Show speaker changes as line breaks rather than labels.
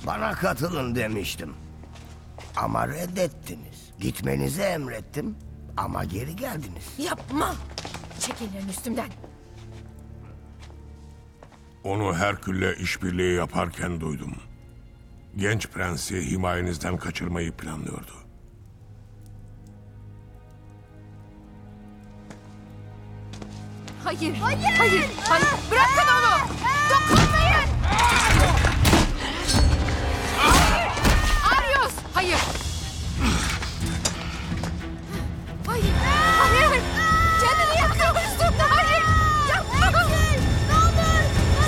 Bana katılın demiştim. Ama reddettiniz. Gitmenizi emrettim ama geri geldiniz.
Yapma! Çek ellerini üstümden.
Onu Herkül'le işbirliği yaparken duydum. Genç prensi himayenizden kaçırmayı planlıyordu.
Hayır! Hayır! Hayır! Bırakın onu!